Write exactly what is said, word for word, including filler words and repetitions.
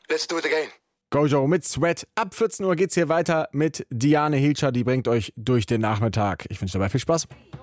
Let's do it again. Gojo mit Sweat. Ab vierzehn Uhr geht's hier weiter mit Diane Hilscher. Die bringt euch durch den Nachmittag. Ich wünsche dabei viel Spaß.